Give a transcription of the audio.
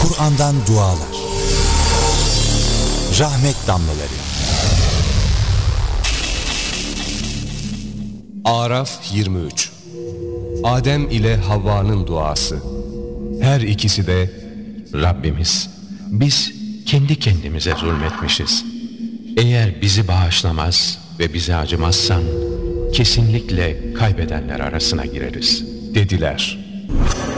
Kur'an'dan dualar. Rahmet damlaları. Araf 23. Adem ile Havva'nın duası. Her ikisi de Rabbimiz, biz kendi kendimize zulmetmişiz. Eğer bizi bağışlamaz ve bize acımazsan kesinlikle kaybedenler arasına gireriz dediler.